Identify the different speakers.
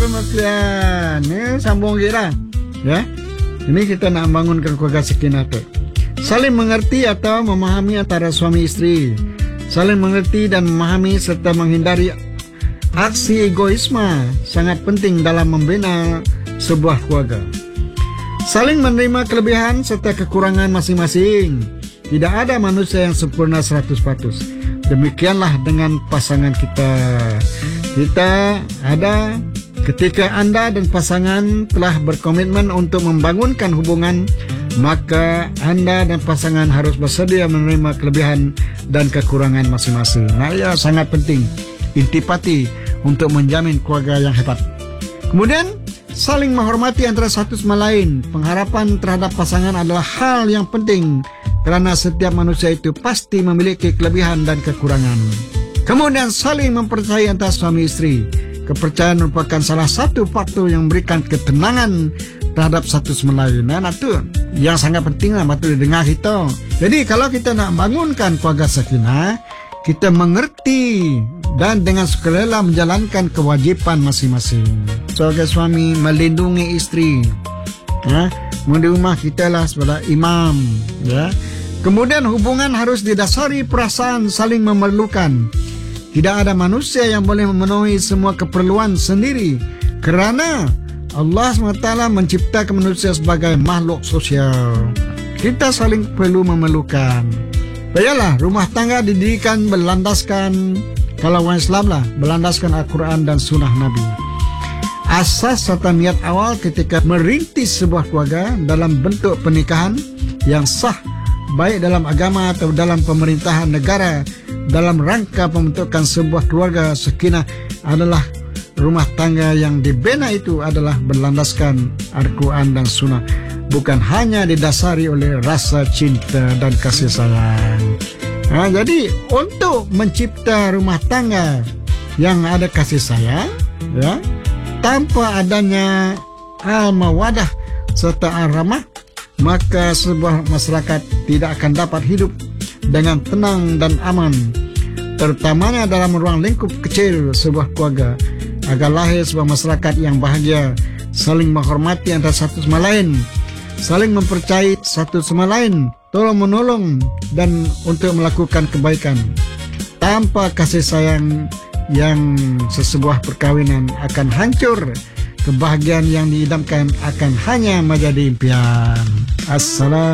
Speaker 1: Maklian. Sambung kita. Ya. Ini kita nak bangunkan keluarga sakinah tu. Saling mengerti atau memahami antara suami istri. Saling mengerti dan memahami serta menghindari aksi egoisme sangat penting dalam membina sebuah keluarga. Saling menerima kelebihan serta kekurangan masing-masing. Tidak ada manusia yang sempurna 100%. Demikianlah dengan pasangan kita. Kita ada ketika anda dan pasangan telah berkomitmen untuk membangunkan hubungan, maka anda dan pasangan harus bersedia menerima kelebihan dan kekurangan masing-masing. Nah, ia sangat penting. Intipati untuk menjamin keluarga yang hebat. Kemudian, saling menghormati antara satu sama lain. Pengharapan terhadap pasangan adalah hal yang penting kerana setiap manusia itu pasti memiliki kelebihan dan kekurangan. Kemudian saling mempercayai antara suami istri. Kepercayaan merupakan salah satu faktor yang memberikan ketenangan terhadap satu sama lain. Nah, itu yang sangat penting lah patut didengar kita. Jadi kalau kita nak bangunkan keluarga sakinah, kita mengerti dan dengan sukarela menjalankan kewajipan masing-masing. Sebagai suami melindungi istri. Ya, di rumah kita lah sebagai imam. Ya. Kemudian hubungan harus didasari perasaan saling memerlukan. Tidak ada manusia yang boleh memenuhi semua keperluan sendiri. Kerana Allah SWT menciptakan manusia sebagai makhluk sosial. Kita saling perlu memerlukan. Baiklah, rumah tangga didirikan berlandaskan, kalau orang Islam lah, berlandaskan Al-Quran dan Sunnah Nabi. Asas serta niat awal ketika merintis sebuah keluarga dalam bentuk pernikahan yang sah, baik dalam agama atau dalam pemerintahan negara, dalam rangka pembentukan sebuah keluarga sakinah adalah rumah tangga yang dibina itu adalah berlandaskan Al-Quran dan Sunnah, bukan hanya didasari oleh rasa cinta dan kasih sayang. Jadi untuk mencipta rumah tangga yang ada kasih sayang, ya, tanpa adanya al-mawadah serta al-rahmah, maka sebuah masyarakat tidak akan dapat hidup dengan tenang dan aman, terutamanya dalam ruang lingkup kecil sebuah keluarga. Agar lahir sebuah masyarakat yang bahagia, saling menghormati antara satu sama lain, saling mempercayai satu sama lain, tolong-menolong dan untuk melakukan kebaikan. Tanpa kasih sayang yang sesebuah perkawinan akan hancur. Kebahagiaan yang diidamkan akan hanya menjadi impian. Assalam.